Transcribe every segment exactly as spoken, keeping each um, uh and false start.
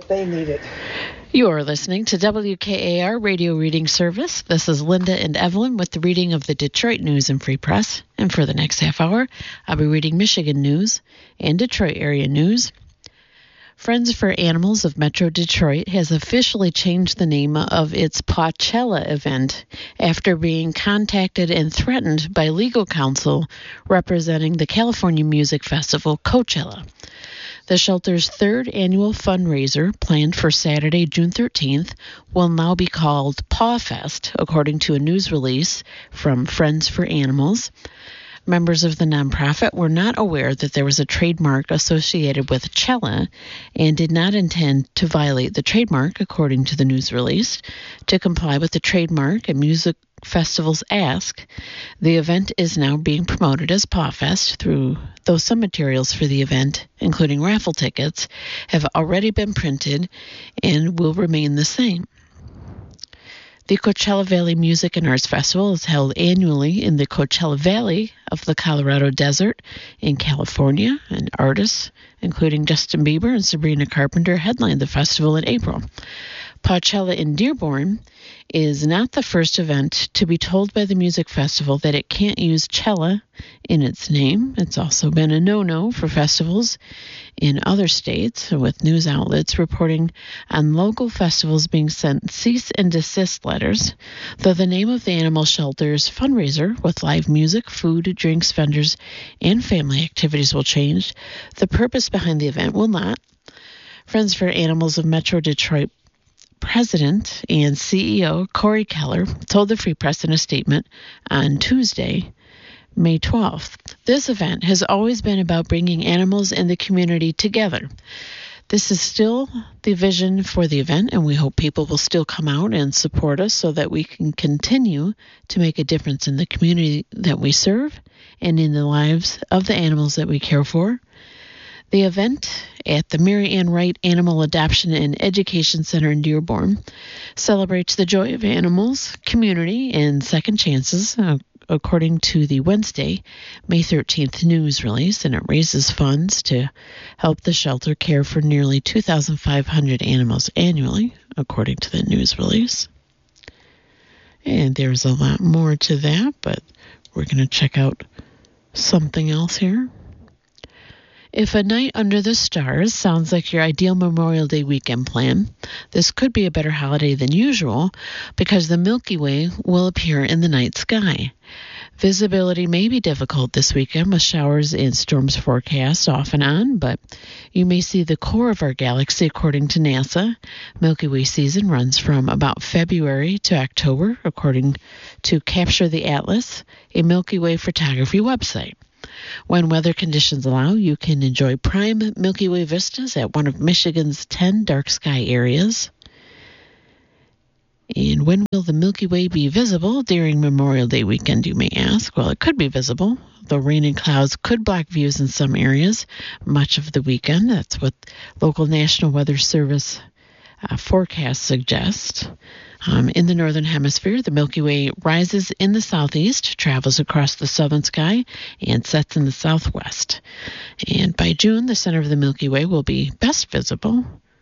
if they need it. You are listening to W K A R Radio Reading Service. This is Linda and Evelyn with the reading of the Detroit News and Free Press. And for the next half hour, I'll be reading Michigan news and Detroit area news. Friends for Animals of Metro Detroit has officially changed the name of its Pawchella event after being contacted and threatened by legal counsel representing the California Music Festival, Coachella. The shelter's third annual fundraiser, planned for Saturday, June thirteenth, will now be called Paw Fest, according to a news release from Friends for Animals. Members of the nonprofit were not aware that there was a trademark associated with Chella and did not intend to violate the trademark, according to the news release. To comply with the trademark and music festivals ask, the event is now being promoted as Paw Fest, through though some materials for the event, including raffle tickets, have already been printed and will remain the same. The Coachella Valley Music and Arts Festival is held annually in the Coachella Valley of the Colorado Desert in California, and artists, including Justin Bieber and Sabrina Carpenter, headlined the festival in April. Pawchella in Dearborn is not the first event to be told by the music festival that it can't use Chella in its name. It's also been a no-no for festivals in other states, with news outlets reporting on local festivals being sent cease and desist letters, though the name of the animal shelter's fundraiser, with live music, food, drinks, vendors, and family activities, will change. The purpose behind the event will not. Friends for Animals of Metro Detroit President and C E O Corey Keller told the Free Press in a statement on Tuesday, May twelfth, "This event has always been about bringing animals and the community together. This is still the vision for the event, and we hope people will still come out and support us so that we can continue to make a difference in the community that we serve and in the lives of the animals that we care for." The event at the Mary Ann Wright Animal Adoption and Education Center in Dearborn celebrates the joy of animals, community, and second chances, uh, according to the Wednesday, May thirteenth news release, and it raises funds to help the shelter care for nearly two thousand five hundred animals annually, according to the news release. And there's a lot more to that, but we're going to check out something else here. If a night under the stars sounds like your ideal Memorial Day weekend plan, this could be a better holiday than usual because the Milky Way will appear in the night sky. Visibility may be difficult this weekend with showers and storms forecast off and on, but you may see the core of our galaxy according to NASA. Milky Way season runs from about February to October, according to Capture the Atlas, a Milky Way photography website. When weather conditions allow, you can enjoy prime Milky Way vistas at one of Michigan's ten dark sky areas. And when will the Milky Way be visible during Memorial Day weekend, you may ask? Well, it could be visible, though rain and clouds could block views in some areas much of the weekend. That's what local National Weather Service uh, forecasts suggest. Um, in the Northern Hemisphere, the Milky Way rises in the southeast, travels across the southern sky, and sets in the southwest. And by June, the center of the Milky Way will be best visible.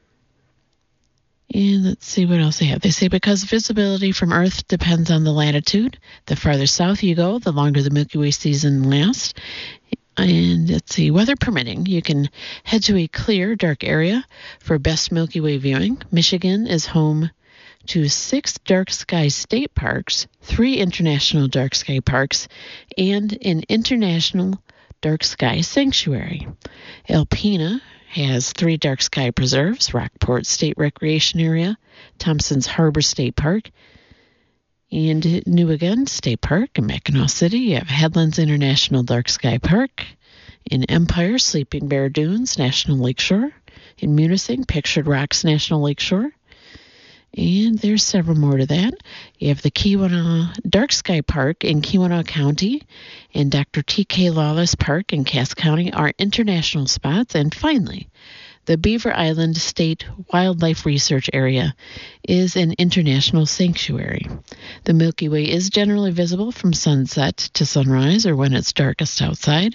And let's see what else they have. They say because visibility from Earth depends on the latitude, the farther south you go, the longer the Milky Way season lasts. And let's see, weather permitting, you can head to a clear, dark area for best Milky Way viewing. Michigan is home to six dark sky state parks, three international dark sky parks, and an international dark sky sanctuary. Alpena has three dark sky preserves: Rockport State Recreation Area, Thompson's Harbor State Park, and Newigan State Park. In Mackinac City, you have Headlands International Dark Sky Park. In Empire, Sleeping Bear Dunes National Lakeshore. In Munising, Pictured Rocks National Lakeshore. And there's several more to that. You have the Keweenaw Dark Sky Park in Keweenaw County and Doctor T K Lawless Park in Cass County are international spots. And finally, the Beaver Island State Wildlife Research Area is an international sanctuary. The Milky Way is generally visible from sunset to sunrise or when it's darkest outside,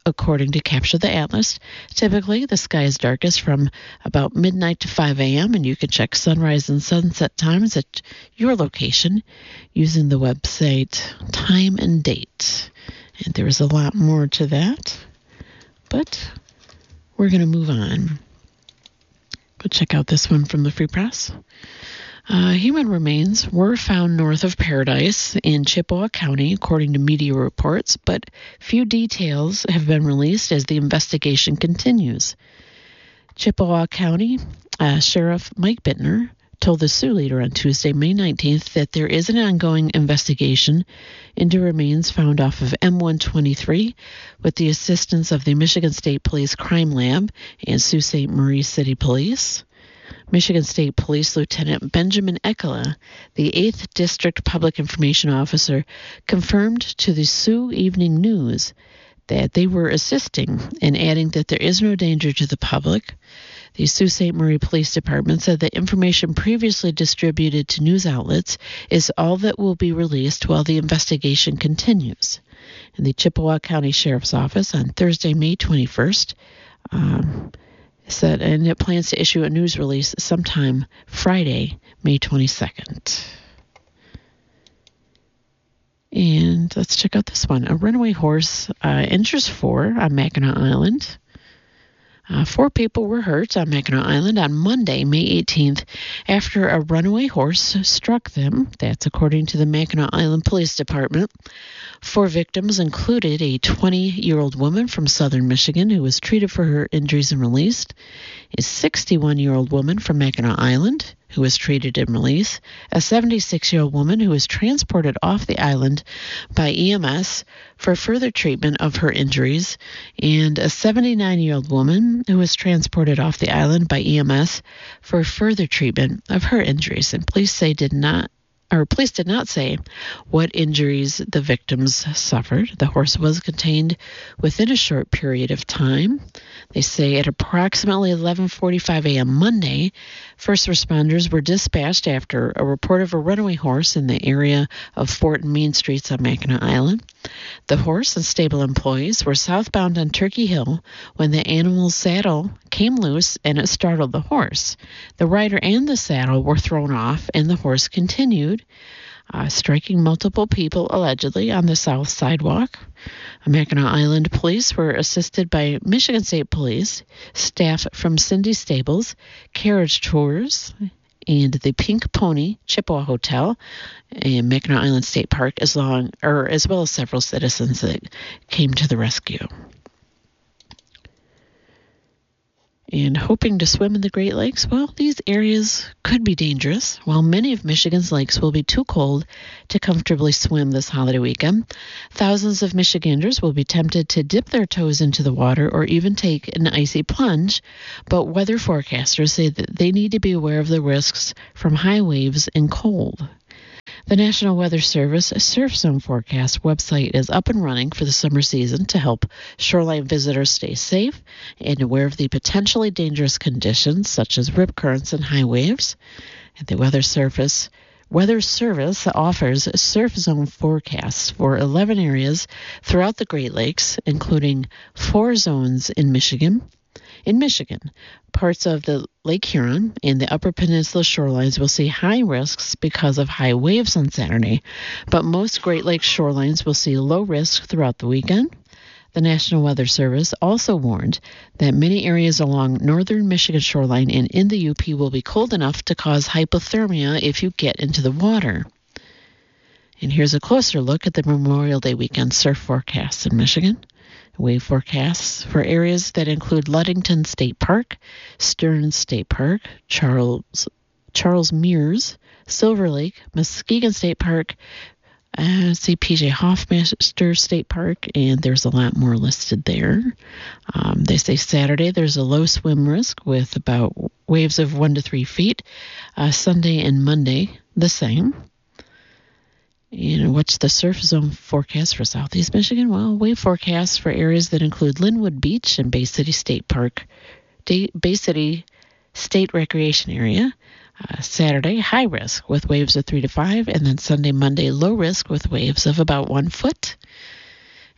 according to Capture the Atlas. Typically, the sky is darkest from about midnight to five a.m., and you can check sunrise and sunset times at your location using the website Time and Date. And there is a lot more to that, but we're going to move on. But check out this one from the Free Press. Uh, human remains were found north of Paradise in Chippewa County, according to media reports, but few details have been released as the investigation continues. Chippewa County uh, Sheriff Mike Bittner told the Sioux Leader on Tuesday, May nineteenth, that there is an ongoing investigation into remains found off of M one twenty-three with the assistance of the Michigan State Police Crime Lab and Sault Ste. Marie City Police. Michigan State Police Lieutenant Benjamin Ekela, the eighth District Public Information Officer, confirmed to the Sioux Evening News that they were assisting and adding that there is no danger to the public. The Sault Ste. Marie Police Department said that information previously distributed to news outlets is all that will be released while the investigation continues. And the Chippewa County Sheriff's Office on Thursday, May twenty-first, um, said, and it plans to issue a news release sometime Friday, May twenty-second. And let's check out this one. A runaway horse uh, injures four on Mackinac Island. Uh, four people were hurt on Mackinac Island on Monday, May eighteenth, after a runaway horse struck them. That's according to the Mackinac Island Police Department. Four victims included a twenty-year-old woman from southern Michigan who was treated for her injuries and released, a sixty-one-year-old woman from Mackinac Island who was treated and released, a seventy-six-year-old woman who was transported off the island by E M S for further treatment of her injuries, and a seventy-nine-year-old woman who was transported off the island by E M S for further treatment of her injuries. And police say did not Or police did not say what injuries the victims suffered. The horse was contained within a short period of time. They say at approximately eleven forty-five a.m. Monday, first responders were dispatched after a report of a runaway horse in the area of Fort and Main Streets on Mackinac Island. The horse and stable employees were southbound on Turkey Hill when the animal's saddle came loose and it startled the horse. The rider and the saddle were thrown off and the horse continued, uh, striking multiple people allegedly on the south sidewalk. Mackinac Island police were assisted by Michigan State Police, staff from Cindy Stables, Carriage Tours, and the Pink Pony Chippewa Hotel and Mackinac Island State Park, as long or as well as several citizens that came to the rescue. And hoping to swim in the Great Lakes, well, these areas could be dangerous. While many of Michigan's lakes will be too cold to comfortably swim this holiday weekend, thousands of Michiganders will be tempted to dip their toes into the water or even take an icy plunge, but weather forecasters say that they need to be aware of the risks from high waves and cold. The National Weather Service Surf Zone Forecast website is up and running for the summer season to help shoreline visitors stay safe and aware of the potentially dangerous conditions such as rip currents and high waves. And the Weather Service Weather Service offers surf zone forecasts for eleven areas throughout the Great Lakes, including four zones in Michigan. In Michigan, parts of the Lake Huron and the Upper Peninsula shorelines will see high risks because of high waves on Saturday, but most Great Lakes shorelines will see low risk throughout the weekend. The National Weather Service also warned that many areas along northern Michigan shoreline and in the U P will be cold enough to cause hypothermia if you get into the water. And here's a closer look at the Memorial Day weekend surf forecasts in Michigan. Wave forecasts for areas that include Ludington State Park, Stearns State Park, Charles Charles Mears, Silver Lake, Muskegon State Park, uh, see P J Hoffmaster State Park, and there's a lot more listed there. Um, they say Saturday there's a low swim risk with about waves of one to three feet. Uh, Sunday and Monday the same. And what's the surf zone forecast for Southeast Michigan? Well, wave forecasts for areas that include Linwood Beach and Bay City State Park, Bay City State Recreation Area. Uh, Saturday, high risk with waves of three to five, and then Sunday, Monday, low risk with waves of about one foot.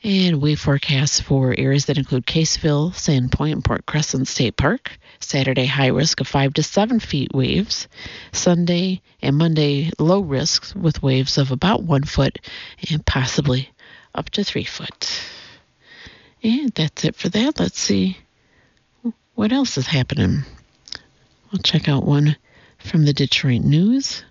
And we forecast for areas that include Caseville, Sandpoint, and Port Crescent State Park. Saturday, high risk of five to seven feet waves. Sunday and Monday, low risks with waves of about one foot and possibly up to three foot. And that's it for that. Let's see what else is happening. We'll check out one from the Detroit News.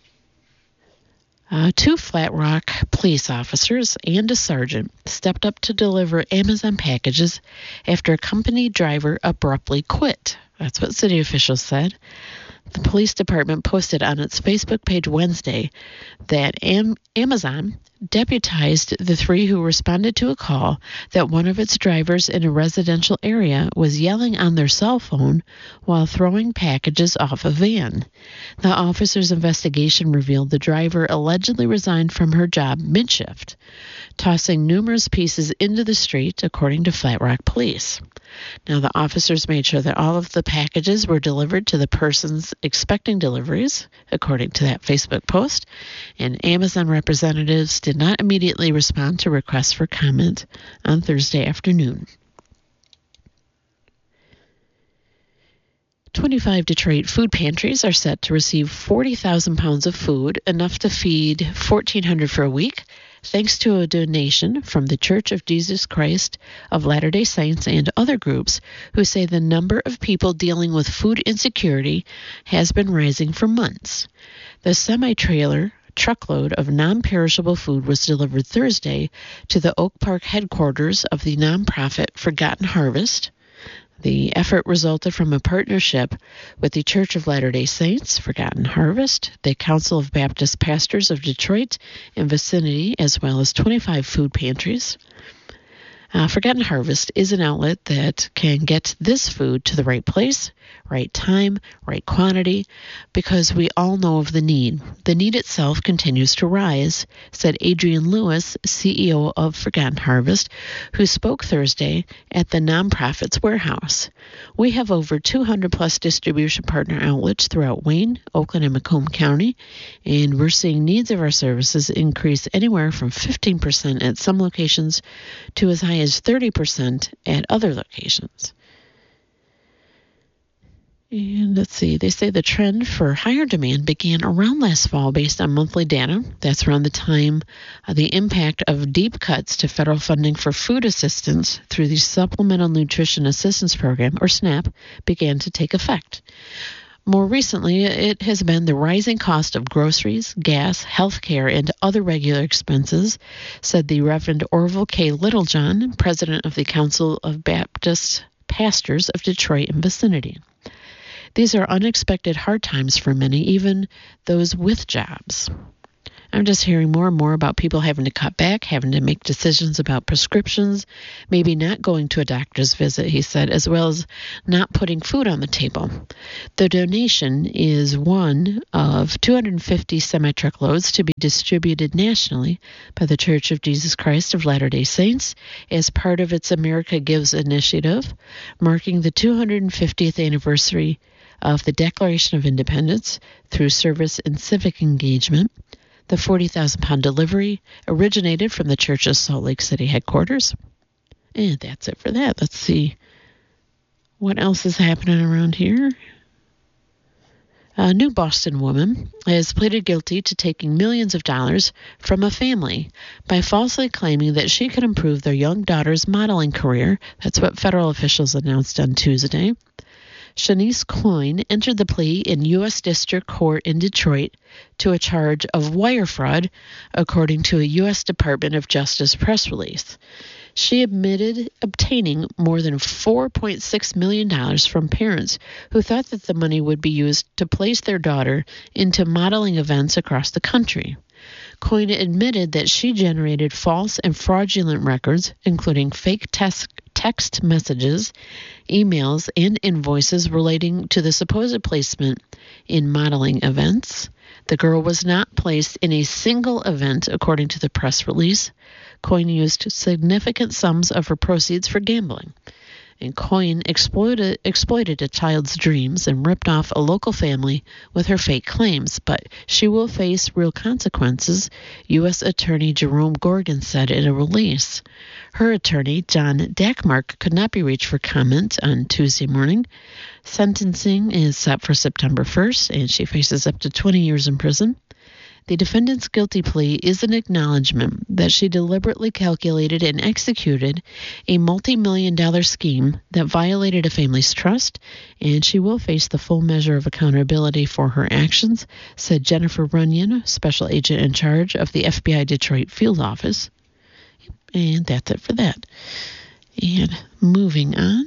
Uh, two Flat Rock police officers and a sergeant stepped up to deliver Amazon packages after a company driver abruptly quit. That's what city officials said. The police department posted on its Facebook page Wednesday that Am- Amazon deputized the three who responded to a call that one of its drivers in a residential area was yelling on their cell phone while throwing packages off a van. The officer's investigation revealed the driver allegedly resigned from her job mid-shift, tossing numerous pieces into the street, according to Flat Rock Police. Now, the officers made sure that all of the packages were delivered to the persons expecting deliveries, according to that Facebook post, and Amazon representatives did not immediately respond to requests for comment on Thursday afternoon. twenty-five Detroit food pantries are set to receive forty thousand pounds of food, enough to feed fourteen hundred for a week, thanks to a donation from the Church of Jesus Christ of Latter-day Saints and other groups who say the number of people dealing with food insecurity has been rising for months. The semi-trailer truckload of non-perishable food was delivered Thursday to the Oak Park headquarters of the nonprofit Forgotten Harvest. The effort resulted from a partnership with the Church of Latter-day Saints, Forgotten Harvest, the Council of Baptist Pastors of Detroit and vicinity, as well as twenty-five food pantries. Uh, Forgotten Harvest is an outlet that can get this food to the right place, right time, right quantity, because we all know of the need. The need itself continues to rise, said Adrian Lewis, C E O of Forgotten Harvest, who spoke Thursday at the nonprofit's warehouse. We have over two hundred plus distribution partner outlets throughout Wayne, Oakland, and Macomb County, and we're seeing needs of our services increase anywhere from fifteen percent at some locations to as high as thirty percent at other locations. And let's see, they say the trend for higher demand began around last fall based on monthly data. That's around the time uh, the impact of deep cuts to federal funding for food assistance through the Supplemental Nutrition Assistance Program, or SNAP, began to take effect. More recently, it has been the rising cost of groceries, gas, health care, and other regular expenses, said the Reverend Orville K. Littlejohn, president of the Council of Baptist Pastors of Detroit and vicinity. These are unexpected hard times for many, even those with jobs. I'm just hearing more and more about people having to cut back, having to make decisions about prescriptions, maybe not going to a doctor's visit, he said, as well as not putting food on the table. The donation is one of two hundred fifty semi-truckloads to be distributed nationally by the Church of Jesus Christ of Latter-day Saints as part of its America Gives initiative, marking the two hundred fiftieth anniversary of the Declaration of Independence through service and civic engagement. The forty thousand pound delivery originated from the church's Salt Lake City headquarters. And that's it for that. Let's see what else is happening around here. A new Boston woman has pleaded guilty to taking millions of dollars from a family by falsely claiming that she could improve their young daughter's modeling career. That's what federal officials announced on Tuesday. Shanice Coyne entered the plea in U S District Court in Detroit to a charge of wire fraud, according to a U S Department of Justice press release. She admitted obtaining more than four point six million dollars from parents who thought that the money would be used to place their daughter into modeling events across the country. Coyne admitted that she generated false and fraudulent records, including fake text text messages, emails, and invoices relating to the supposed placement in modeling events. The girl was not placed in a single event, according to the press release. Coyne used significant sums of her proceeds for gambling. And Coyne exploited, exploited a child's dreams and ripped off a local family with her fake claims, but she will face real consequences, U S Attorney Jerome Gorgon said in a release. Her attorney, John Dackmark, could not be reached for comment on Tuesday morning. Sentencing is set for September first, and she faces up to twenty years in prison. The defendant's guilty plea is an acknowledgement that she deliberately calculated and executed a multi-million dollar scheme that violated a family's trust, and she will face the full measure of accountability for her actions, said Jennifer Runyon, special agent in charge of the F B I Detroit field office. And that's it for that. And moving on.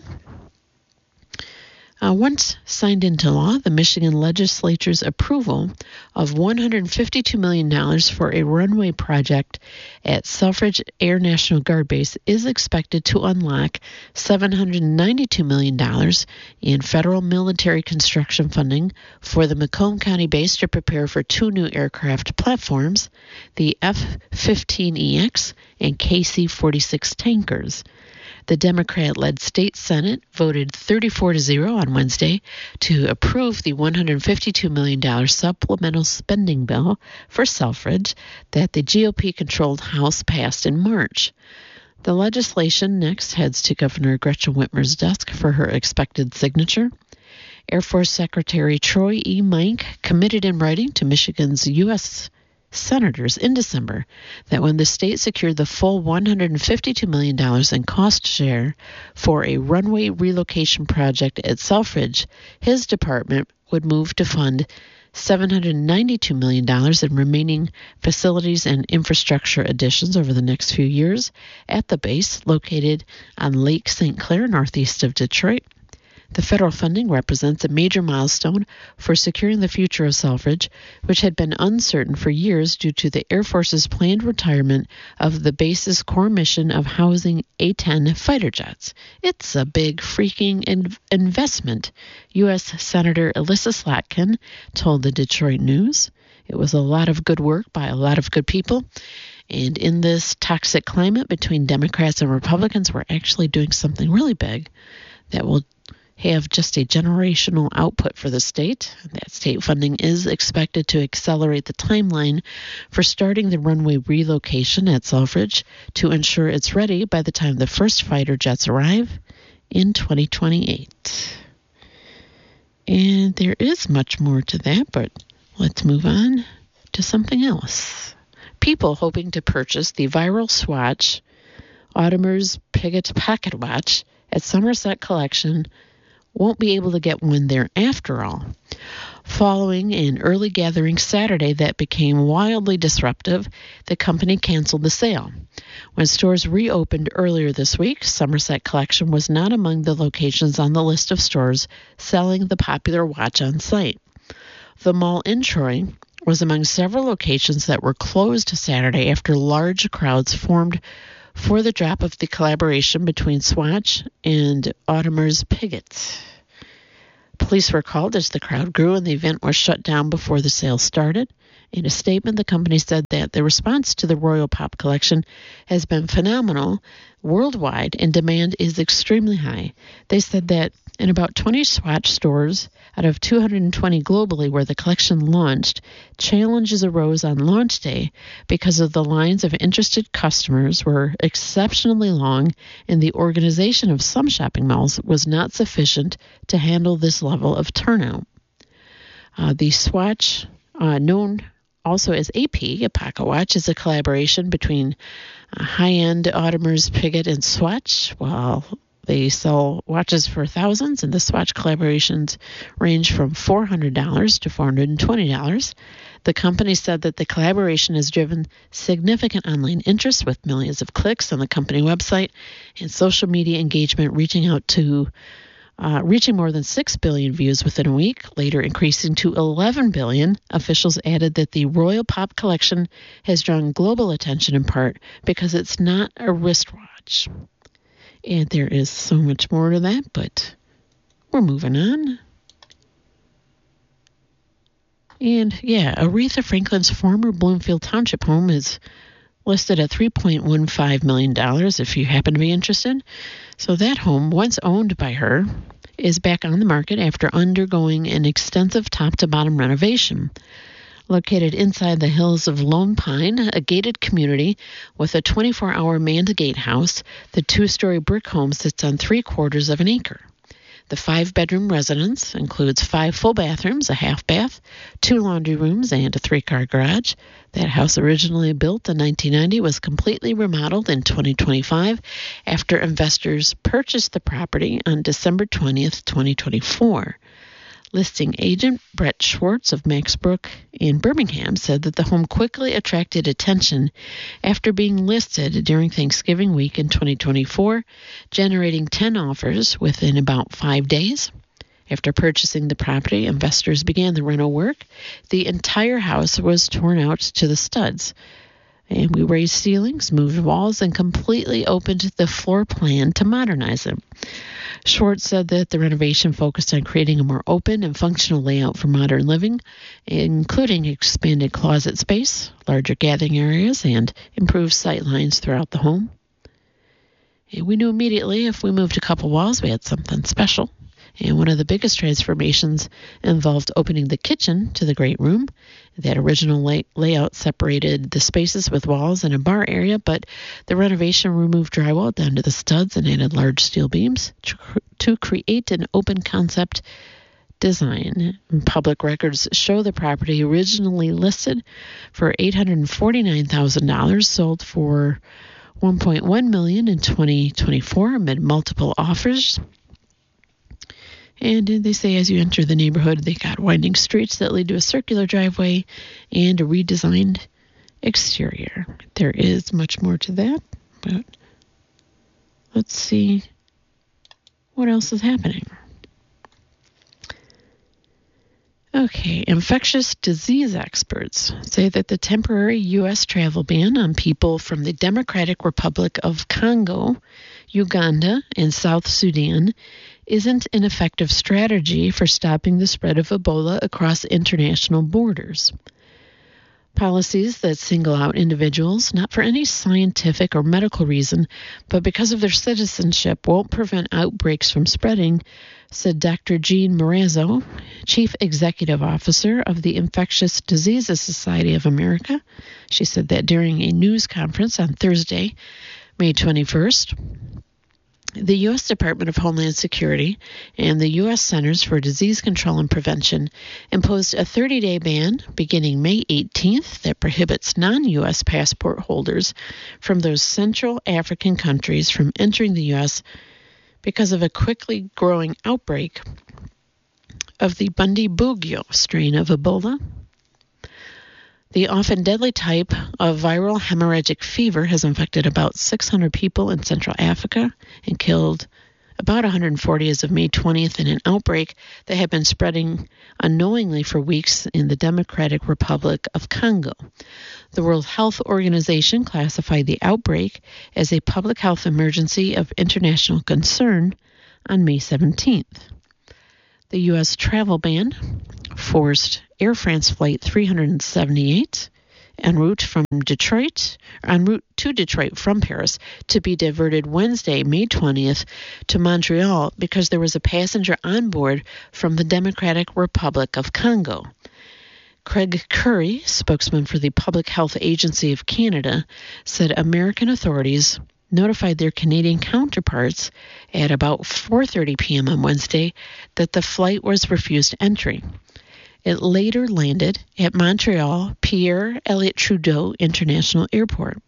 Uh, once signed into law, the Michigan legislature's approval of one hundred fifty-two million dollars for a runway project at Selfridge Air National Guard Base is expected to unlock seven hundred ninety-two million dollars in federal military construction funding for the Macomb County base to prepare for two new aircraft platforms, the F fifteen E X and K C forty-six tankers. The Democrat-led state Senate voted thirty-four to zero on Wednesday to approve the one hundred fifty-two million dollars supplemental spending bill for Selfridge that the G O P-controlled House passed in March. The legislation next heads to Governor Gretchen Whitmer's desk for her expected signature. Air Force Secretary Troy E. Mike committed in writing to Michigan's U S senators in December that when the state secured the full one hundred fifty-two million dollars in cost share for a runway relocation project at Selfridge, his department would move to fund seven hundred ninety-two million dollars in remaining facilities and infrastructure additions over the next few years at the base located on Lake Saint Clair, northeast of Detroit. The federal funding represents a major milestone for securing the future of Selfridge, which had been uncertain for years due to the Air Force's planned retirement of the base's core mission of housing A ten fighter jets. It's a big freaking in- investment, U S Senator Elissa Slotkin told the Detroit News. It was a lot of good work by a lot of good people. And in this toxic climate between Democrats and Republicans, we're actually doing something really big that will have just a generational output for the state. That state funding is expected to accelerate the timeline for starting the runway relocation at Selfridge to ensure it's ready by the time the first fighter jets arrive in twenty twenty-eight. And there is much more to that, but let's move on to something else. People hoping to purchase the viral Swatch Audemars Piguet pocket watch at Somerset Collection won't be able to get one there after all. Following an early gathering Saturday that became wildly disruptive, the company canceled the sale. When stores reopened earlier this week, Somerset Collection was not among the locations on the list of stores selling the popular watch on site. The mall in Troy was among several locations that were closed Saturday after large crowds formed for the drop of the collaboration between Swatch and Audemars Piguet. Police were called as the crowd grew and the event was shut down before the sale started. In a statement, the company said that the response to the Royal Pop collection has been phenomenal worldwide and demand is extremely high. They said that in about twenty Swatch stores out of two hundred twenty globally where the collection launched, challenges arose on launch day because of the lines of interested customers were exceptionally long and the organization of some shopping malls was not sufficient to handle this level of turnout. Uh, the Swatch, uh, known also as A P, a pocket watch, is a collaboration between uh, high-end Audemars Piguet and Swatch. While they sell watches for thousands, and the Swatch collaborations range from four hundred dollars to four hundred twenty dollars. The company said that the collaboration has driven significant online interest with millions of clicks on the company website and social media engagement reaching out to Uh, reaching more than six billion views within a week, later increasing to eleven billion. Officials added that the Royal Pop collection has drawn global attention in part because it's not a wristwatch. And there is so much more to that, but we're moving on. And yeah, Aretha Franklin's former Bloomfield Township home is listed at three point one five million dollars if you happen to be interested. So that home, once owned by her, is back on the market after undergoing an extensive top-to-bottom renovation. Located inside the hills of Lone Pine, a gated community with a twenty-four hour manned gatehouse, the two-story brick home sits on three-quarters of an acre. The five-bedroom residence includes five full bathrooms, a half bath, two laundry rooms, and a three-car garage. That house, originally built in nineteen ninety, was completely remodeled in twenty twenty-five after investors purchased the property on December twentieth, twenty twenty-four. Listing agent Brett Schwartz of Max Brook in Birmingham said that the home quickly attracted attention after being listed during Thanksgiving week in twenty twenty-four, generating ten offers within about five days. After purchasing the property, investors began the reno work. The entire house was torn out to the studs, and we raised ceilings, moved walls, and completely opened the floor plan to modernize it. Schwartz said that the renovation focused on creating a more open and functional layout for modern living, including expanded closet space, larger gathering areas, and improved sight lines throughout the home. And we knew immediately if we moved a couple walls, we had something special. And one of the biggest transformations involved opening the kitchen to the great room. That original lay- layout separated the spaces with walls and a bar area, but the renovation removed drywall down to the studs and added large steel beams to, cr- to create an open concept design. Public records show the property originally listed for eight hundred forty-nine thousand dollars, sold for one point one million dollars in twenty twenty-four amid multiple offers. And they say as you enter the neighborhood, they got winding streets that lead to a circular driveway and a redesigned exterior. There is much more to that, but let's see what else is happening. Okay, infectious disease experts say that the temporary U S travel ban on people from the Democratic Republic of Congo, Uganda, and South Sudan isn't an effective strategy for stopping the spread of Ebola across international borders. Policies that single out individuals, not for any scientific or medical reason, but because of their citizenship, won't prevent outbreaks from spreading, said Doctor Jean Morazzo, Chief Executive Officer of the Infectious Diseases Society of America. She said that during a news conference on Thursday, May twenty-first. The U S Department of Homeland Security and the U S Centers for Disease Control and Prevention imposed a thirty-day ban beginning May eighteenth that prohibits non-U S passport holders from those Central African countries from entering the U S because of a quickly growing outbreak of the Bundibugyo strain of Ebola. The often deadly type of viral hemorrhagic fever has infected about six hundred people in Central Africa and killed about one hundred forty as of May twentieth in an outbreak that had been spreading unknowingly for weeks in the Democratic Republic of Congo. The World Health Organization classified the outbreak as a public health emergency of international concern on May seventeenth. The U S travel ban forced Air France Flight three hundred seventy-eight en route from Detroit, en route to Detroit from Paris, to be diverted Wednesday, May twentieth, to Montreal because there was a passenger on board from the Democratic Republic of Congo. Craig Curry, spokesman for the Public Health Agency of Canada, said American authorities notified their Canadian counterparts at about four thirty p.m. on Wednesday that the flight was refused entry. It later landed at Montreal Pierre Elliott Trudeau International Airport.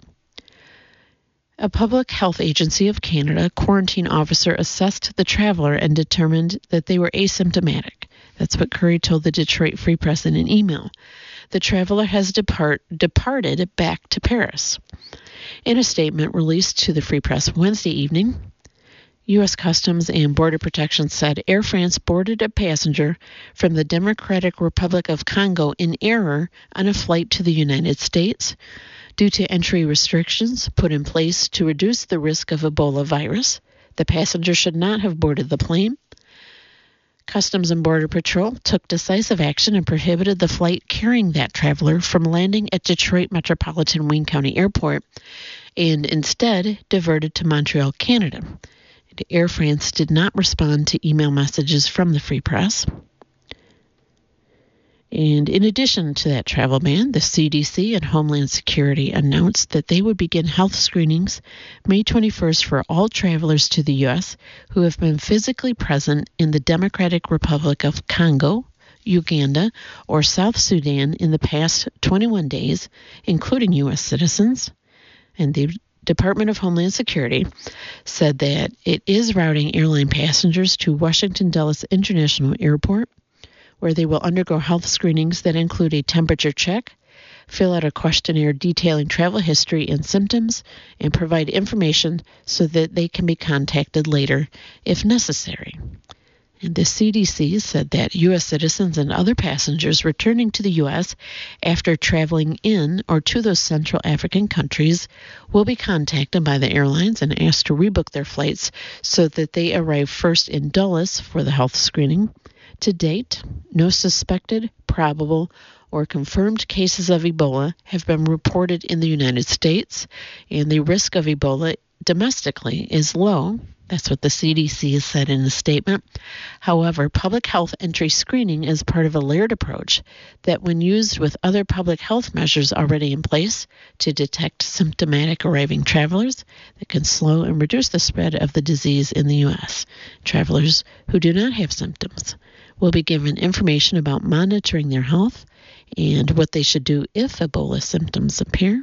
A Public Health Agency of Canada quarantine officer assessed the traveler and determined that they were asymptomatic. That's what Curry told the Detroit Free Press in an email. The traveler has depart, departed back to Paris. In a statement released to the Free Press Wednesday evening, U S Customs and Border Protection said Air France boarded a passenger from the Democratic Republic of Congo in error on a flight to the United States due to entry restrictions put in place to reduce the risk of Ebola virus. The passenger should not have boarded the plane. Customs and Border Patrol took decisive action and prohibited the flight carrying that traveler from landing at Detroit Metropolitan Wayne County Airport and instead diverted to Montreal, Canada. Air France did not respond to email messages from the Free Press. And in addition to that travel ban, the C D C and Homeland Security announced that they would begin health screenings May twenty-first for all travelers to the U S who have been physically present in the Democratic Republic of Congo, Uganda, or South Sudan in the past twenty-one days, including U S citizens. And the Department of Homeland Security said that it is routing airline passengers to Washington Dulles International Airport, where they will undergo health screenings that include a temperature check, fill out a questionnaire detailing travel history and symptoms, and provide information so that they can be contacted later if necessary. And the C D C said that U S citizens and other passengers returning to the U S after traveling in or to those Central African countries will be contacted by the airlines and asked to rebook their flights so that they arrive first in Dulles for the health screening. To date, no suspected, probable, or confirmed cases of Ebola have been reported in the United States, and the risk of Ebola domestically is low. That's what the C D C has said in a statement. However, public health entry screening is part of a layered approach that, when used with other public health measures already in place to detect symptomatic arriving travelers, that can slow and reduce the spread of the disease in the U S. Travelers who do not have symptoms will be given information about monitoring their health and what they should do if Ebola symptoms appear.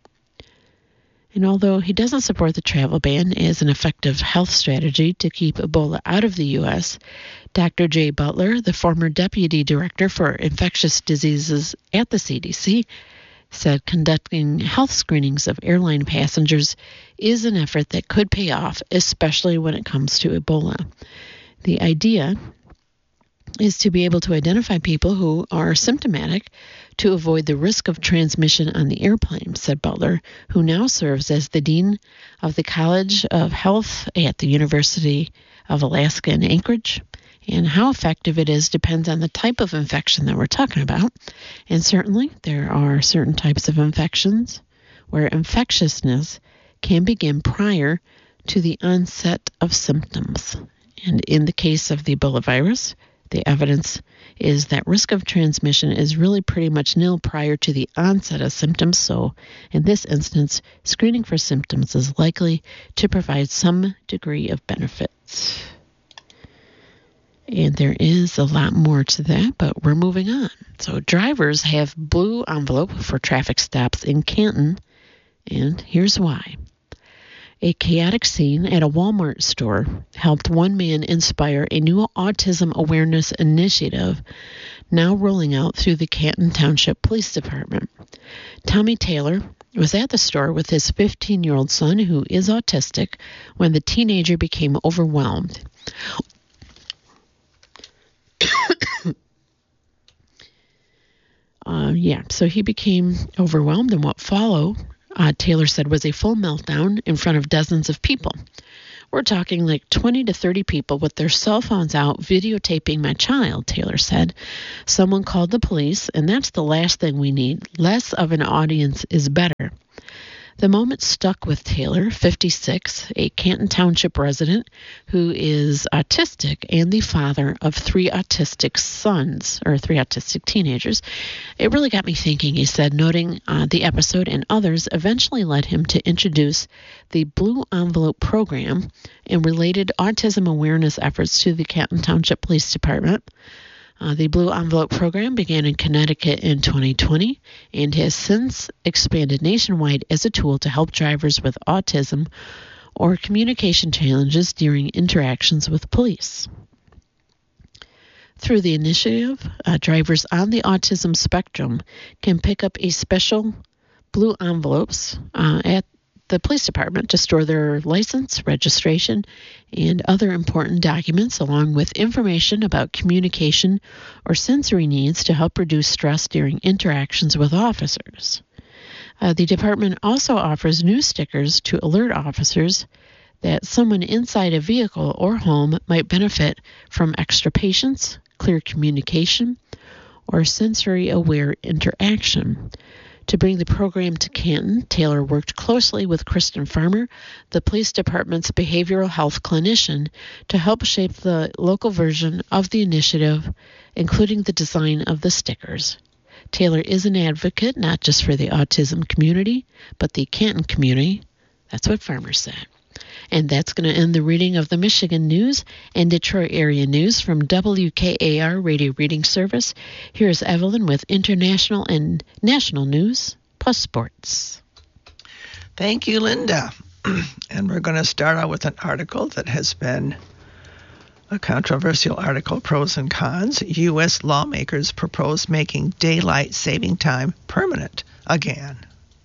And although he doesn't support the travel ban as an effective health strategy to keep Ebola out of the U S, Doctor Jay Butler, the former Deputy Director for Infectious Diseases at the C D C, said conducting health screenings of airline passengers is an effort that could pay off, especially when it comes to Ebola. The idea is to be able to identify people who are symptomatic to avoid the risk of transmission on the airplane, said Butler, who now serves as the Dean of the College of Health at the University of Alaska in Anchorage. And how effective it is depends on the type of infection that we're talking about. And certainly there are certain types of infections where infectiousness can begin prior to the onset of symptoms. And in the case of the Ebola virus, the evidence is that risk of transmission is really pretty much nil prior to the onset of symptoms. So in this instance, screening for symptoms is likely to provide some degree of benefits. And there is a lot more to that, but we're moving on. So drivers have blue envelope for traffic stops in Canton, and here's why. A chaotic scene at a Walmart store helped one man inspire a new autism awareness initiative now rolling out through the Canton Township Police Department. Tommy Taylor was at the store with his fifteen-year-old son, who is autistic, when the teenager became overwhelmed. uh, yeah, so he became overwhelmed, and what followed, Uh, Taylor said, was a full meltdown in front of dozens of people. We're talking like twenty to thirty people with their cell phones out videotaping my child, Taylor said. Someone called the police, and that's the last thing we need. Less of an audience is better. The moment stuck with Taylor, fifty-six, a Canton Township resident who is autistic and the father of three autistic sons, or three autistic teenagers. It really got me thinking, he said, noting uh, the episode and others eventually led him to introduce the Blue Envelope program and related autism awareness efforts to the Canton Township Police Department. Uh, the Blue Envelope program began in Connecticut in twenty twenty and has since expanded nationwide as a tool to help drivers with autism or communication challenges during interactions with police. Through the initiative, uh, drivers on the autism spectrum can pick up a special blue envelopes uh, at the police department to store their license, registration, and other important documents, along with information about communication or sensory needs to help reduce stress during interactions with officers. Uh, the department also offers new stickers to alert officers that someone inside a vehicle or home might benefit from extra patience, clear communication, or sensory-aware interaction. To bring the program to Canton, Taylor worked closely with Kristen Farmer, the police department's behavioral health clinician, to help shape the local version of the initiative, including the design of the stickers. Taylor is an advocate not just for the autism community, but the Canton community. That's what Farmer said. And that's going to end the reading of the Michigan News and Detroit area news from W K A R Radio Reading Service. Here's Evelyn with international and national news plus sports. Thank you, Linda. And we're going to start out with an article that has been a controversial article, pros and cons. U S lawmakers propose making daylight saving time permanent again.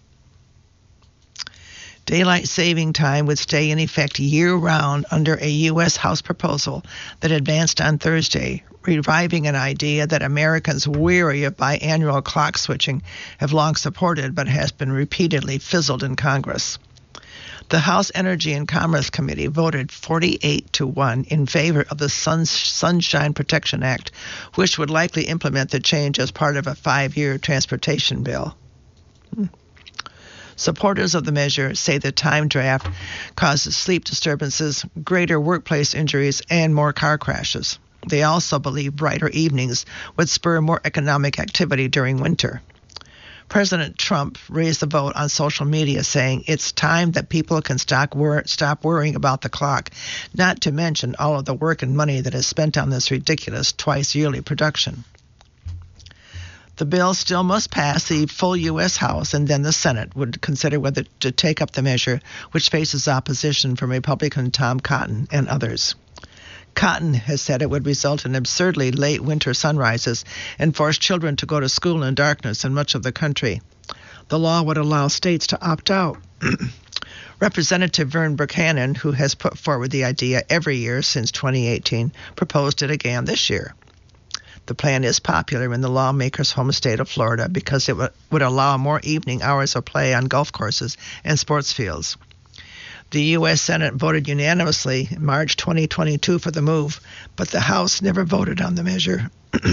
Daylight saving time would stay in effect year-round under a U S House proposal that advanced on Thursday, reviving an idea that Americans weary of biannual clock switching have long supported but has been repeatedly fizzled in Congress. The House Energy and Commerce Committee voted forty-eight to one in favor of the Sunshine Protection Act, which would likely implement the change as part of a five-year transportation bill. Hmm. Supporters of the measure say the time draft causes sleep disturbances, greater workplace injuries, and more car crashes. They also believe brighter evenings would spur more economic activity during winter. President Trump raised the vote on social media, saying it's time that people can stop, wor- stop worrying about the clock, not to mention all of the work and money that is spent on this ridiculous twice-yearly production. The bill still must pass the full U S House, and then the Senate would consider whether to take up the measure, which faces opposition from Republican Tom Cotton and others. Cotton has said it would result in absurdly late winter sunrises and force children to go to school in darkness in much of the country. The law would allow states to opt out. Representative Vern Buchanan, who has put forward the idea every year since twenty eighteen, proposed it again this year. The plan is popular in the lawmakers' home state of Florida because it w- would allow more evening hours of play on golf courses and sports fields. The U S Senate voted unanimously in March twenty twenty-two for the move, but the House never voted on the measure.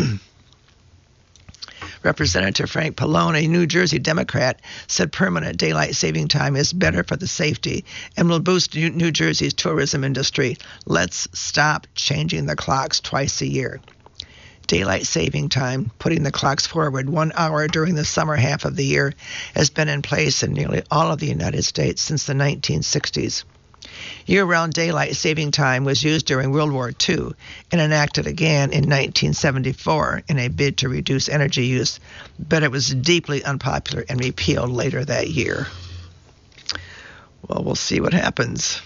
Representative Frank Pallone, a New Jersey Democrat, said permanent daylight saving time is better for the safety and will boost New, New Jersey's tourism industry. Let's stop changing the clocks twice a year. Daylight saving time, putting the clocks forward one hour during the summer half of the year, has been in place in nearly all of the United States since the nineteen sixties. Year-round daylight saving time was used during World War Two and enacted again in nineteen seventy-four in a bid to reduce energy use, but it was deeply unpopular and repealed later that year. Well, we'll see what happens.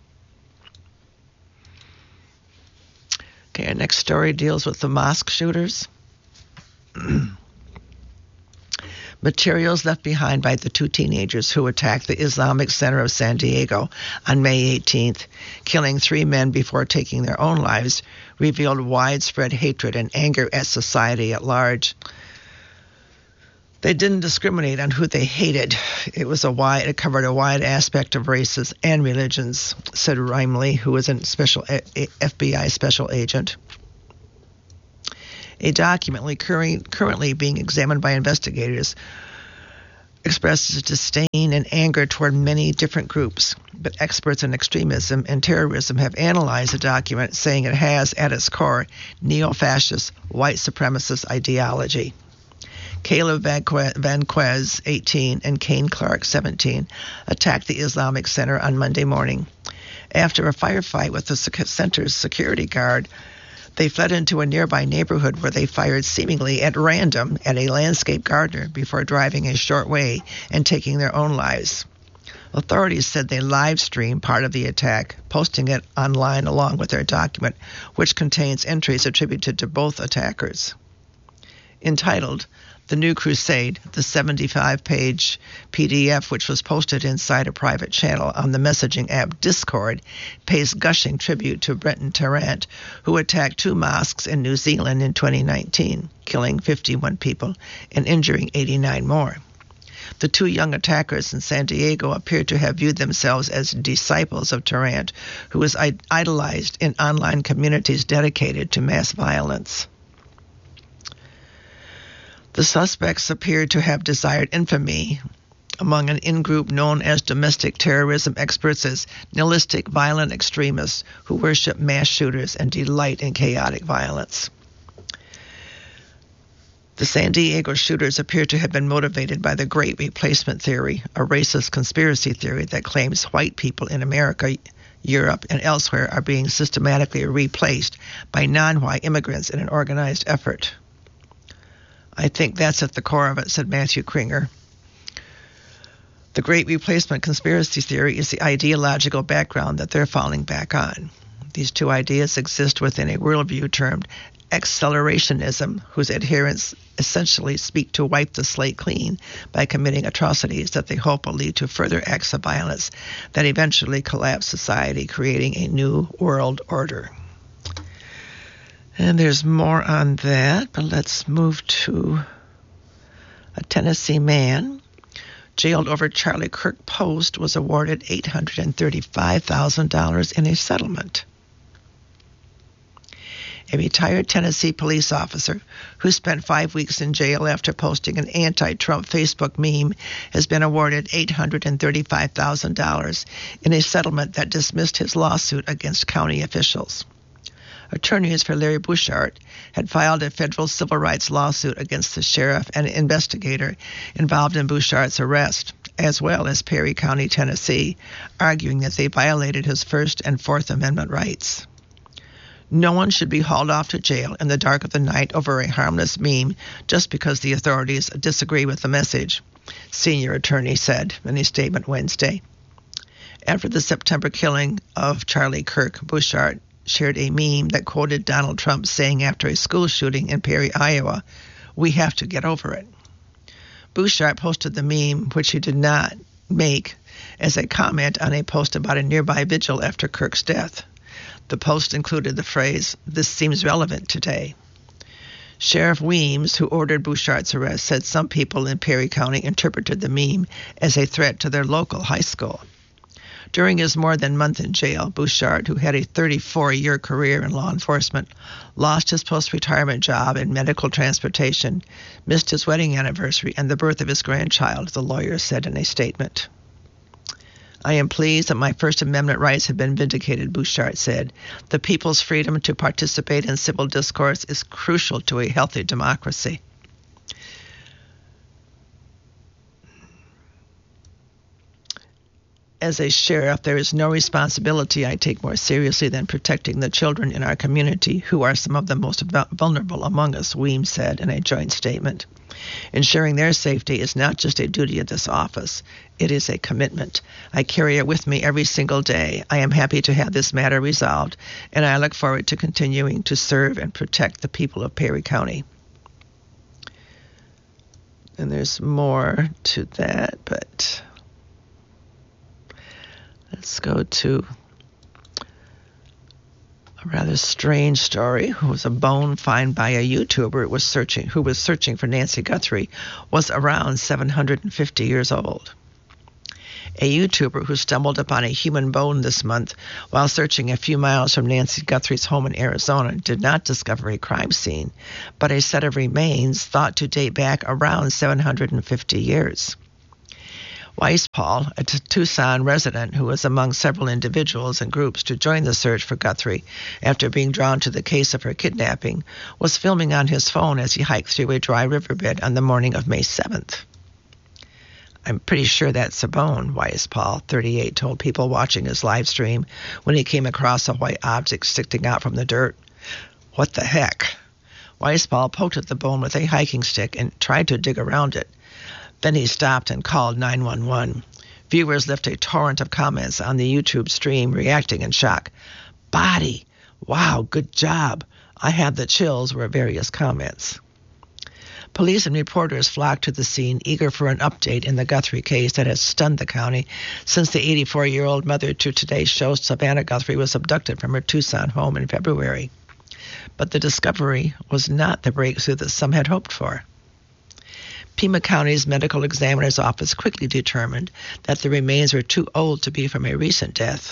Okay, our next story deals with the mosque shooters. Materials left behind by the two teenagers who attacked the Islamic Center of San Diego on May eighteenth, killing three men before taking their own lives, revealed widespread hatred and anger at society at large. They didn't discriminate on who they hated. It was a wide, it covered a wide aspect of races and religions, said Rimley, who was a special F B I special agent. A document currently being examined by investigators expresses disdain and anger toward many different groups, but experts in extremism and terrorism have analyzed the document, saying it has at its core neo-fascist, white supremacist ideology. Caleb Vanquez, eighteen, and Kane Clark, seventeen, attacked the Islamic Center on Monday morning. After a firefight with the center's security guard, they fled into a nearby neighborhood where they fired seemingly at random at a landscape gardener before driving a short way and taking their own lives. Authorities said they live-streamed part of the attack, posting it online along with their document, which contains entries attributed to both attackers. Entitled The New Crusade, the seventy-five page P D F, which was posted inside a private channel on the messaging app Discord, pays gushing tribute to Brenton Tarrant, who attacked two mosques in New Zealand in twenty nineteen, killing fifty-one people and injuring eighty-nine more. The two young attackers in San Diego appear to have viewed themselves as disciples of Tarrant, who was idolized in online communities dedicated to mass violence. The suspects appear to have desired infamy among an in-group known as domestic terrorism experts as nihilistic violent extremists who worship mass shooters and delight in chaotic violence. The San Diego shooters appear to have been motivated by the Great Replacement theory, a racist conspiracy theory that claims white people in America, Europe, and elsewhere are being systematically replaced by non-white immigrants in an organized effort. I think that's at the core of it, said Matthew Kringer. The Great Replacement conspiracy theory is the ideological background that they're falling back on. These two ideas exist within a worldview termed accelerationism, whose adherents essentially speak to wipe the slate clean by committing atrocities that they hope will lead to further acts of violence that eventually collapse society, creating a new world order. And there's more on that, but let's move to a Tennessee man jailed over Charlie Kirk post was awarded eight hundred thirty-five thousand dollars in a settlement. A retired Tennessee police officer who spent five weeks in jail after posting an anti-Trump Facebook meme has been awarded eight hundred thirty-five thousand dollars in a settlement that dismissed his lawsuit against county officials. Attorneys for Larry Bouchard had filed a federal civil rights lawsuit against the sheriff and investigator involved in Bouchard's arrest, as well as Perry County, Tennessee, arguing that they violated his First and Fourth Amendment rights. No one should be hauled off to jail in the dark of the night over a harmless meme just because the authorities disagree with the message, senior attorney said in a statement Wednesday. After the September killing of Charlie Kirk, Bouchard shared a meme that quoted Donald Trump saying after a school shooting in Perry, Iowa, "We have to get over it." Bouchard posted the meme, which he did not make, as a comment on a post about a nearby vigil after Kirk's death. The post included the phrase, "This seems relevant today." Sheriff Weems, who ordered Bouchard's arrest, said some people in Perry County interpreted the meme as a threat to their local high school. During his more than month in jail, Bouchard, who had a thirty-four-year career in law enforcement, lost his post-retirement job in medical transportation, missed his wedding anniversary and the birth of his grandchild, the lawyer said in a statement. "I am pleased that my First Amendment rights have been vindicated," Bouchard said. "The people's freedom to participate in civil discourse is crucial to a healthy democracy." As a sheriff, there is no responsibility I take more seriously than protecting the children in our community, who are some of the most vulnerable among us, Weems said in a joint statement. Ensuring their safety is not just a duty of this office, it is a commitment. I carry it with me every single day. I am happy to have this matter resolved, and I look forward to continuing to serve and protect the people of Perry County. And there's more to that, but let's go to a rather strange story. Who was a bone found by a YouTuber who was searching, who was searching for Nancy Guthrie, was around seven hundred fifty years old. A YouTuber who stumbled upon a human bone this month while searching a few miles from Nancy Guthrie's home in Arizona did not discover a crime scene, but a set of remains thought to date back around seven hundred fifty years. Weispaul, a Tucson resident who was among several individuals and groups to join the search for Guthrie after being drawn to the case of her kidnapping, was filming on his phone as he hiked through a dry riverbed on the morning of May seventh. "I'm pretty sure that's a bone," Weispaul, thirty-eight, told people watching his live stream when he came across a white object sticking out from the dirt. "What the heck?" Weispaul poked at the bone with a hiking stick and tried to dig around it. Then he stopped and called nine one one. Viewers left a torrent of comments on the YouTube stream, reacting in shock. "Body! Wow, good job! I had the chills," were various comments. Police and reporters flocked to the scene, eager for an update in the Guthrie case that has stunned the county since the eighty-four-year-old mother to today's show, Savannah Guthrie, was abducted from her Tucson home in February. But the discovery was not the breakthrough that some had hoped for. Pima County's medical examiner's office quickly determined that the remains were too old to be from a recent death.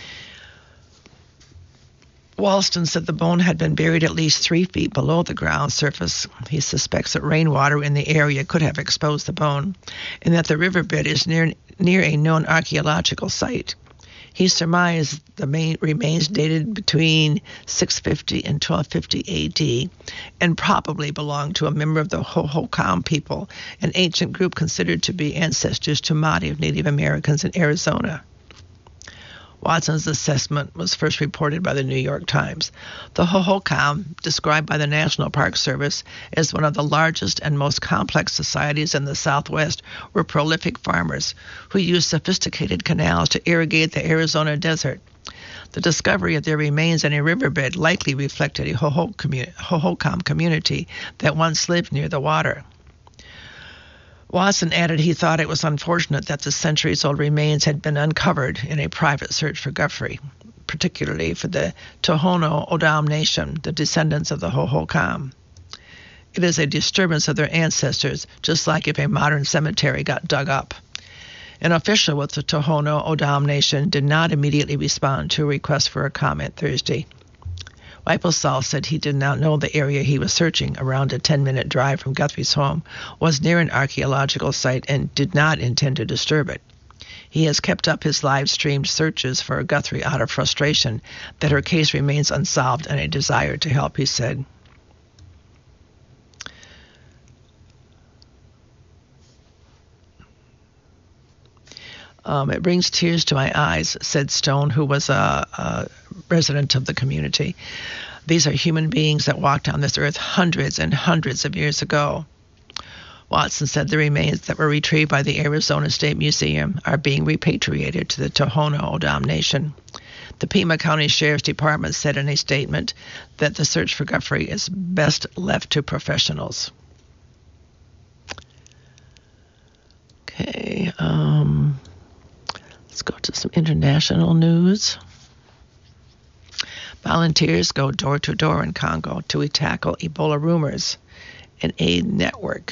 Walston said the bone had been buried at least three feet below the ground surface. He suspects that rainwater in the area could have exposed the bone, and that the riverbed is near near a known archaeological site. He surmised the main remains dated between six fifty and twelve fifty A D and probably belonged to a member of the Hohokam people, an ancient group considered to be ancestors to Māori Native Americans in Arizona. Watson's assessment was first reported by the New York Times. The Hohokam, described by the National Park Service as one of the largest and most complex societies in the Southwest, were prolific farmers who used sophisticated canals to irrigate the Arizona desert. The discovery of their remains in a riverbed likely reflected a Hohokam community that once lived near the water. Watson added he thought it was unfortunate that the centuries-old remains had been uncovered in a private search for Guthrie, particularly for the Tohono O'odham Nation, the descendants of the Hohokam. It is a disturbance of their ancestors, just like if a modern cemetery got dug up. An official with the Tohono O'odham Nation did not immediately respond to a request for a comment Thursday. Whipplesall said he did not know the area he was searching, around a ten-minute drive from Guthrie's home, was near an archaeological site and did not intend to disturb it. He has kept up his live-streamed searches for Guthrie out of frustration that her case remains unsolved and a desire to help, he said. Um, it brings tears to my eyes, said Stone, who was a, a resident of the community. These are human beings that walked on this earth hundreds and hundreds of years ago. Watson said the remains that were retrieved by the Arizona State Museum are being repatriated to the Tohono O'odham Nation. The Pima County Sheriff's Department said in a statement that the search for Guthrie is best left to professionals. Okay, um... let's go to some international news. Volunteers go door-to-door in Congo to tackle Ebola rumors, an aid network.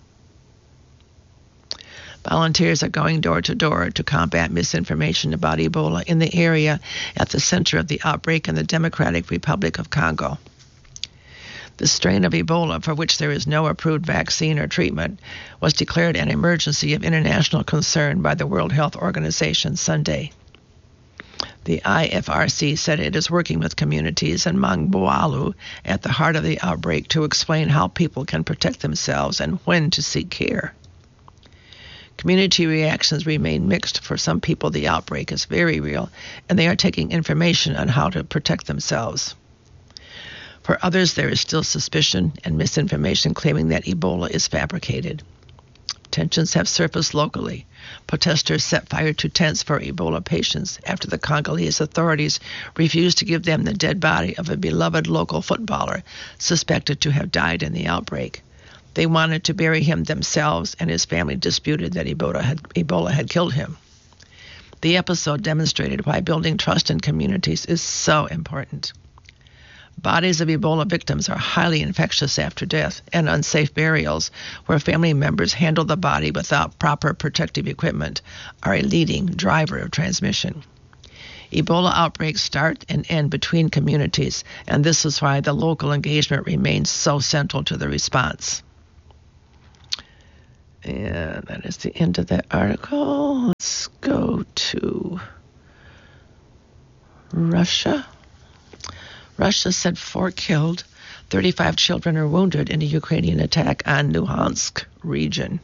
Volunteers are going door-to-door to combat misinformation about Ebola in the area at the center of the outbreak in the Democratic Republic of Congo. The strain of Ebola, for which there is no approved vaccine or treatment, was declared an emergency of international concern by the World Health Organization Sunday. The I F R C said it is working with communities in Mangboalu at the heart of the outbreak to explain how people can protect themselves and when to seek care. Community reactions remain mixed. For some people, the outbreak is very real, and they are taking information on how to protect themselves. For others, there is still suspicion and misinformation claiming that Ebola is fabricated. Tensions have surfaced locally. Protesters set fire to tents for Ebola patients after the Congolese authorities refused to give them the dead body of a beloved local footballer suspected to have died in the outbreak. They wanted to bury him themselves, and his family disputed that Ebola had, Ebola had killed him. The episode demonstrated why building trust in communities is so important. Bodies of Ebola victims are highly infectious after death, and unsafe burials, where family members handle the body without proper protective equipment, are a leading driver of transmission. Ebola outbreaks start and end between communities, and this is why the local engagement remains so central to the response. And that is the end of that article. Let's go to Russia. Russia said four killed, thirty-five children are wounded in a Ukrainian attack on Luhansk region.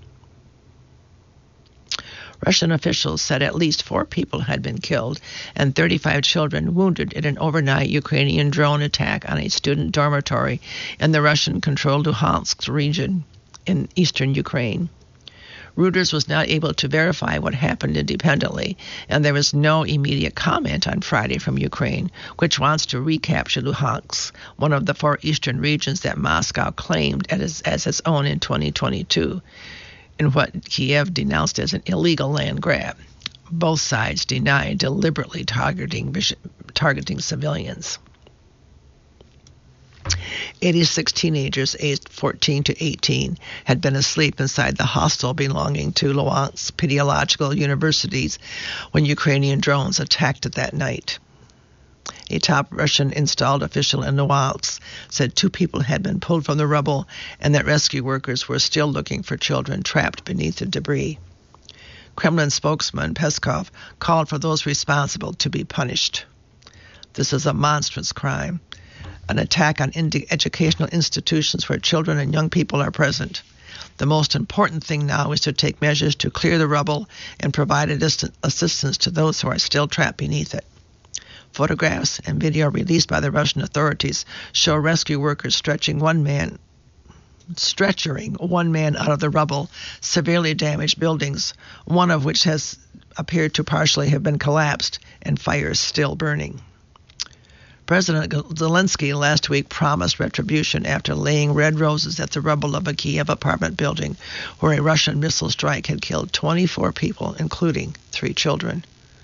Russian officials said at least four people had been killed and thirty-five children wounded in an overnight Ukrainian drone attack on a student dormitory in the Russian-controlled Luhansk region in eastern Ukraine. Reuters was not able to verify what happened independently, and there was no immediate comment on Friday from Ukraine, which wants to recapture Luhansk, one of the four eastern regions that Moscow claimed as, as its own in twenty twenty-two, in what Kiev denounced as an illegal land grab. Both sides deny deliberately targeting, targeting civilians. eighty-six teenagers aged fourteen to eighteen had been asleep inside the hostel belonging to Luhansk Pedagogical Universities when Ukrainian drones attacked it that night. A top Russian-installed official in Luhansk said two people had been pulled from the rubble and that rescue workers were still looking for children trapped beneath the debris. Kremlin spokesman Peskov called for those responsible to be punished. This is a monstrous crime, an attack on indi- educational institutions where children and young people are present. The most important thing now is to take measures to clear the rubble and provide assistance to those who are still trapped beneath it. Photographs and video released by the Russian authorities show rescue workers stretching one man, stretchering one man out of the rubble, severely damaged buildings, one of which has appeared to partially have been collapsed, and fires still burning. President Zelensky last week promised retribution after laying red roses at the rubble of a Kiev apartment building where a Russian missile strike had killed twenty-four people, including three children.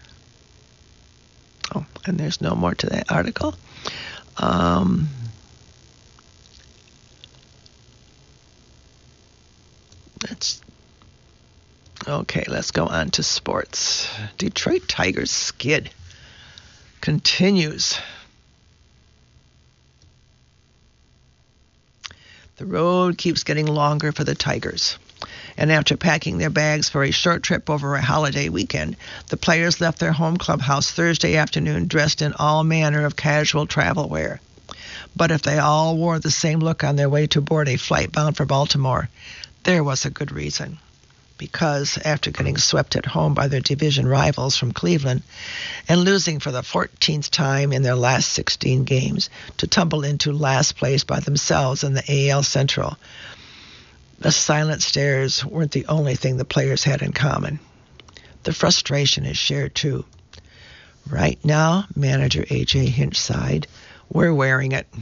Oh, and there's no more to that article. Um, that's okay, let's go on to sports. Detroit Tigers skid continues. The road keeps getting longer for the Tigers. And after packing their bags for a short trip over a holiday weekend, the players left their home clubhouse Thursday afternoon dressed in all manner of casual travel wear. But if they all wore the same look on their way to board a flight bound for Baltimore, there was a good reason. Because after getting swept at home by their division rivals from Cleveland and losing for the fourteenth time in their last sixteen games to tumble into last place by themselves in the A L Central, the silent stares weren't the only thing the players had in common. The frustration is shared too. Right now, manager A J Hinch sighed, we're wearing it.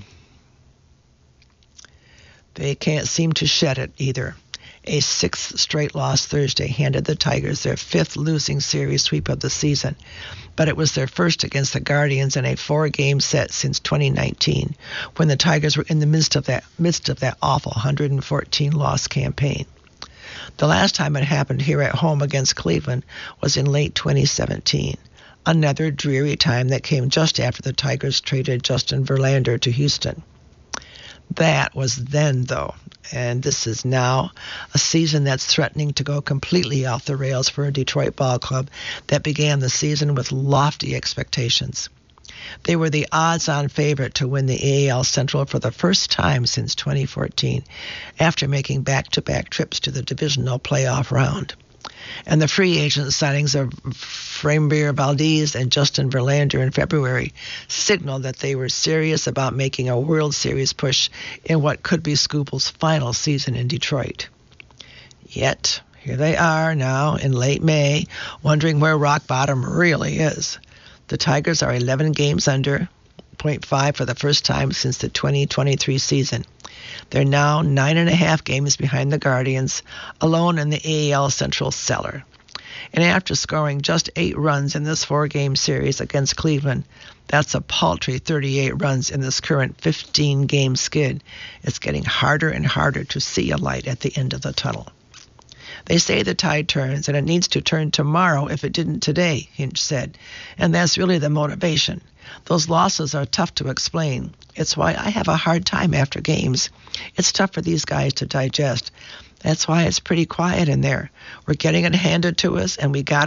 They can't seem to shed it either. A sixth straight loss Thursday handed the Tigers their fifth losing series sweep of the season, but it was their first against the Guardians in a four-game set since twenty nineteen, when the Tigers were in the midst of that midst of that awful one hundred fourteen loss campaign. The last time it happened here at home against Cleveland was in late twenty seventeen, another dreary time that came just after the Tigers traded Justin Verlander to Houston. That was then, though, and this is now a season that's threatening to go completely off the rails for a Detroit ball club that began the season with lofty expectations. They were the odds-on favorite to win the A L Central for the first time since twenty fourteen, after making back-to-back trips to the divisional playoff round. And the free agent signings of Framber Valdez and Justin Verlander in February signaled that they were serious about making a World Series push in what could be Scoople's final season in Detroit. Yet, here they are now in late May, wondering where rock bottom really is. The Tigers are eleven games under, point five for the first time since the twenty twenty-three season. They're now nine and a half games behind the Guardians, alone in the A L Central cellar. And after scoring just eight runs in this four-game series against Cleveland, that's a paltry thirty-eight runs in this current fifteen-game skid. It's getting harder and harder to see a light at the end of the tunnel. They say the tide turns, and it needs to turn tomorrow if it didn't today, Hinch said. And that's really the motivation. Those losses are tough to explain. It's why I have a hard time after games. It's tough for these guys to digest. That's why it's pretty quiet in there. We're getting it handed to us, and we got to